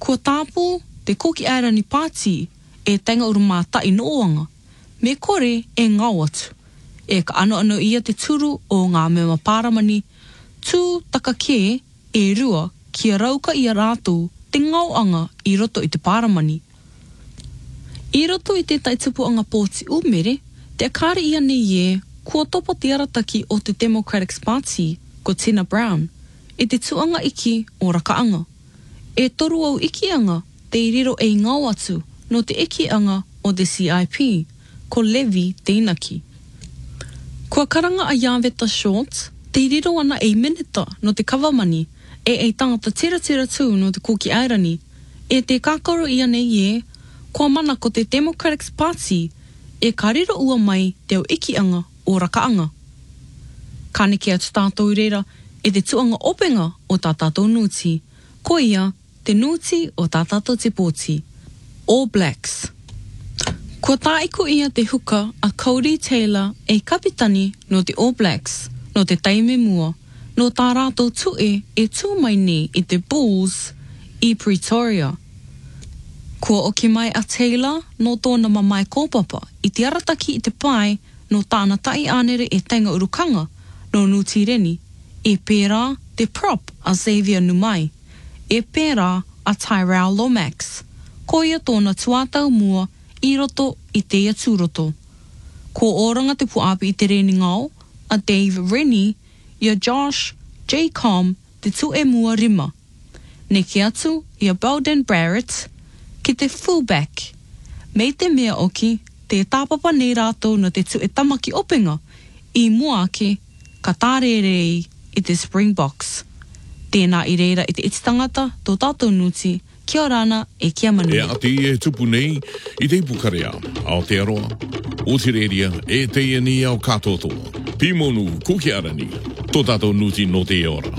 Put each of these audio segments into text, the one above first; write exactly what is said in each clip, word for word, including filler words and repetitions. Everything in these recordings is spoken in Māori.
Kua tāpō te koki airani pāti e tainga uru mātai noanga, me kore e ngau atu. E ka ano ano ia te turu o ngā mea pāramani, tū taka ke e rua kia rauka ia rātou te ngauanga i roto i te pāramani. I roto i te taitupuanga pōti umere, te akare ia nei e kua topa te arataki o te Democratic Party ko Tina Brown e te tuanga iki o rakaanga. E toru au ikianga te iriro e ngau atu no te ikianga o te C I P ko Levi te inaki. Kua karanga a Yaveta Short, te iriro ana e minita no te kawamani e e tangata tira tira tū no te koki airani, e te kakaro ia nei e, kua mana ko te Democratic Party e kariro ua mai te au ikianga o rakaanga. Kaneke atu tātou reira e te tuanga openga o tā tātou nuti, ko ia te nuti o tā tātou te pōti, All Blacks. Kua tāiko ia te huka a Cody Taylor e kapitani no te All Blacks, no te taime mua, no tā rātou tue e tū mai ni i te Bulls i Pretoria. Kua oke mai a Taylor no tōna mamai kōpapa i te arataki i te pai no tāna tai anere e tainga urukanga no Nuti Reni, e pērā te prop a Xavier Numai, e pērā a Tyrell Lomax, ko ia tōna tuatau mua i roto i te ia tūroto. Ko oranga te puapi i te reni ngau, a Dave Rennie, ia Josh J. Com, te tu e mua rima. Neki atu, ia Belden Barrett, ki te fullback. Mei te mea oki, te tāpapa nei rātou no te tu e tamaki openga, i mua ake, ka tārerei i te Springboks. Tēnā i reira i te ititangata, tō tātou nuti, kia rana e kia manu. E ati e tupu nei i te pukarea, Aotearoa, o te reria e te iani au katotoa. Pimonu kukiarani, tō tātou nuti no te ora.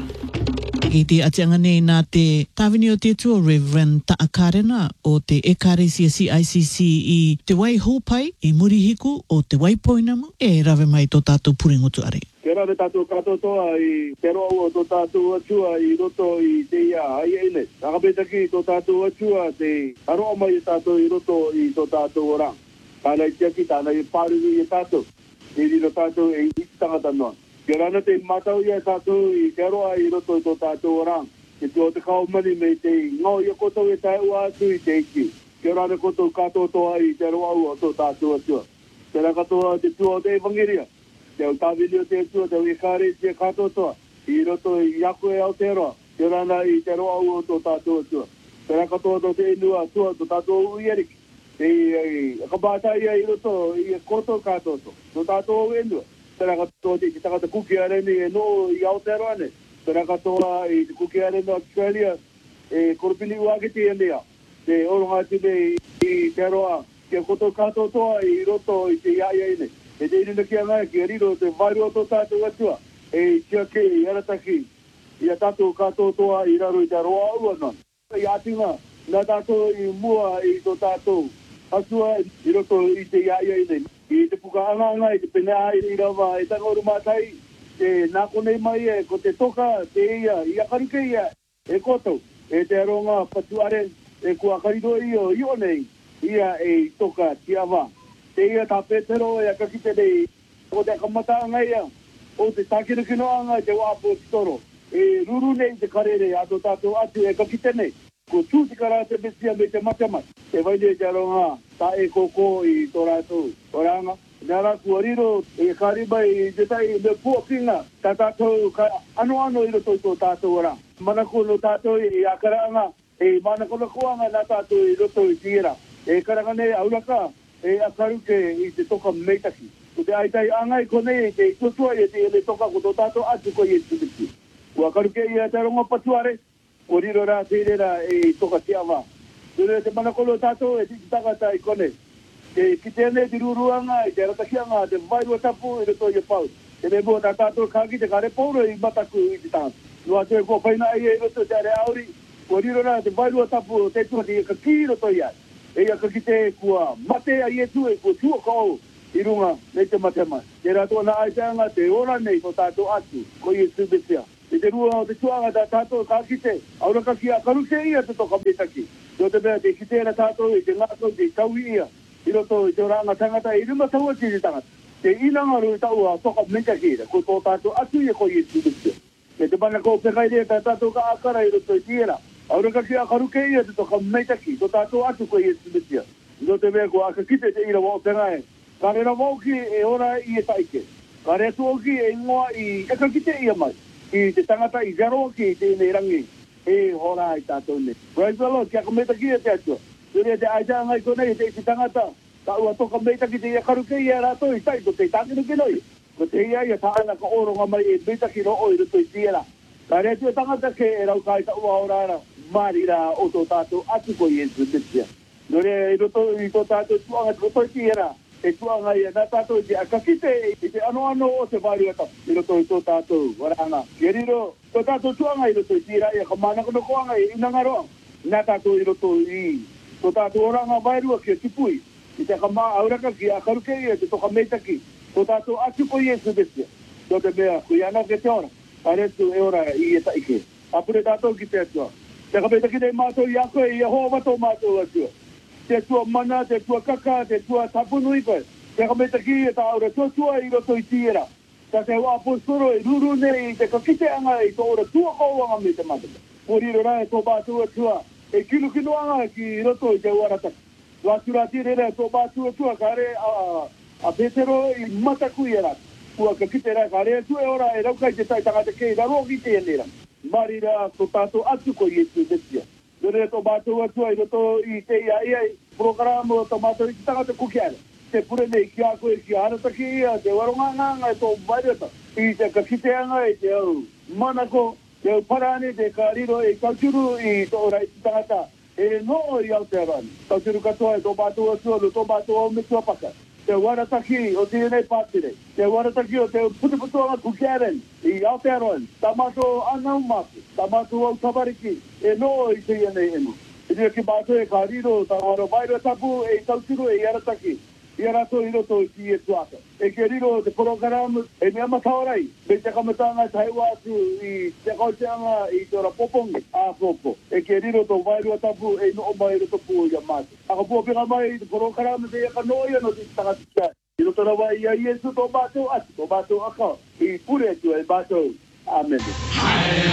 I te atianga nei nā te tāwini o te tua Reverend Taakarena o te Ekarisia C I C C i te wai hōpai i Murihiku o te wai poinamu e rawe mai tō tātou puringotu are. Ke rawe tātou katotoa i te roa o tō tātou atua i roto i te ia ai ene. Nakapetaki tō tātou atua te aroa mai i tātou i roto i tō tātou orang. Tāna i tiaki, tāna i pāruru i tātou. I riro tātou e i tangata noa. Ke rana te matau ia tātou i te aroa i roto i tō tātou orang. Ke tō te kaumani me te ngau ia kotou e tai ua atu i te iki. Ke rana kotou katotoa i te aroa o tō tātou atua. Te rakatoa te tua o te evangeria. Te au tāwini o te atua, te au ekare te katotoa. I roto i aku e Aotearoa. Ke rana i te aroa o tō tātou atua. Te rakatoa tō te inua atua tō tātou uieriki. Te kabata ia i roto i koto katoto. Tō tātou enua. Tera katoa te takata kuki areni e no i Aotearoa ne. Tera katoa i te kuki areni o Australia e korupili uakiti e mea. Te oronga tine i te aroa ke koto katotoa i roto i te iaia ine. E te inina kia ngai ki ariro te vairu o tō tātou atua. E kia ke i arataki i a tātou katotoa i raro i te aroa ua non. I atinga nā tātou i mua i tō tātou asua i roto i te iaia ine. I te puka anga anga i te penea i rawa e tanga uru mātai te nāko nei mai e ko te toka te ia i akaruke ia e koto e te aronga patuare e kua akariro i o i o nei ia e toka ti awa te ia tā petero e akakite nei o te kamata anga ia o te tākirukino anga te wapo titoro e ruru nei te karere ato tātou atu e kakite nei ko tūtikara te besia me te matamai. Te waine te aronga, tā e koko i tō rātou oranga. Nara kua riro e karima i te tai me puakinga, tā tātou ka ano ano i roto i tō tātou oranga. Manako no tātou i akaraanga, e manako no kuanga nā tātou i roto i tira. E karanga nei auraka, e akaruke i te toka meitaki. Ko te aitai angai ko nei te tutua i te ele toka ko tō tātou atu ko i e tutiki. Ko akaruke i te aronga patuare, o riro rā te rera e toka te awa. Ture te manakolo tātou e tiki tagata i kone. Te ki tēne te ruruanga i te ratakianga te vairua tapu i roto i pau. Te me mua tā tātou kāki te kare pōro i mataku i te tāna. Nua te ko whaina i e roto te are auri. O riro rā te vairua tapu te tua te ka ki roto i ai. E ia ka ki te kua mate a i e tu e kua tua kou i runga nei te matema. Te rātua na aiteanga te ora nei ko tātou atu ko i e subesia. I te rua o te tuanga da tātou ka kite, aura ka ki a karuse ia te toka metaki. Yo te mea te kite na tātou i te ngātou te taui ia, i roto i te oranga tangata i rima taua tiri tangata. Te inangaru i tau a toka metaki ira, ko tō tātou atu ia ko i e tūrukia. E te mana ko pekai rea tā tātou ka akara i roto i tira, aura ka ki a karuke ia te toka metaki, ko tātou atu ko i e tūrukia. Yo te mea ko a ka kite te ira wao pengae, ka rera wao ki e ora i e taike. Ka rea tuoki e ngoa i e ka kite ia mai. I te tangata i zero ki te nei rangi e hora i tātou ne. Right well, kia ka meta ki e te atua. Ture te aita ngai konei te te tangata, ka ua toka meta ki te ia karuke i a rato i tai, ko te tākina ki noi. Ko te ia ia tāna ka oronga mai e meta ki ro oi ruto i tiera. Ka rea tua tangata ke e rau kai ta ua orara, mari ra o tō tātou atu ko i e tutia. Ture i roto i tō tātou tuanga roto i tiera. E tuanga ia nā tātou i te akakite i te ano ano o te wāri ata. I roto i tō tātou waranga. Ia riro, tō tātou tuanga i roto i tira ia ka mānaka no koanga i inangaroa. Nā tātou i roto i tō tātou oranga wairua ki a tipui. I te ka mā auraka ki a karuke ia te toka meitaki. Tō tātou atupo i e subesia. Tō te mea, kui ana ke te ora. A retu e ora i e taike. Apure tātou ki te atua. Te ka meitaki nei mātou i a koe i a hoa matou mātou atua. Te tua mana, te tua kaka, te tua tapunu i koe. Te kametaki e ta aura tua tua i roto i tiera. Ta te hoa apostoro e ruru nei i te kakite anga i tō ora tua kauanga me te mataka. Poriro rai tō bātua tua e kilu kino anga ki roto i te uarataka. Wātura tire rea tō bātua tua ka re a, a petero i mataku i erat. Tua kakite rea ka re tua e ora e raukai te tai tangata kei raro ki te enera. Mari rea tō tātou atu ko i e tu desia. Dore to bātua tua i roto i te ia ia i programa o tomato i tangata kukiara. Te pure nei ki a koe ki arataki ia, te waronga nganga e tō mairata. I te kakiteanga e te au manako, te au parane, te kariro e kauturu i tō ora i tangata. E no i Aotearoa. Kauturu katoa e tō bātua tua, tō bātua o me tua paka. Te warataki o te nei pātire. Te warataki o te putuputuanga kukiaren i Aotearoa. Tamato anau mātu. Tamato au tabariki. E no i te ia nei enu. I te ki bātua e kariro, ta waro vairo tapu e kauturu e iarataki. I arato i roto i ki e tuaka. E ke riro te programa e mea mataurai. Me te kamatanga tai wātu i te kauteanga i te ora popongi a popo. E ke riro to vairo tapu e no o mai roto pu i a mātu. Aka pua pinga mai i te programa te eka noia no te tangatikia. I roto rawa i a Iesu tō bātou atu, tō bātou aka. I pure tu e bātou. Amen.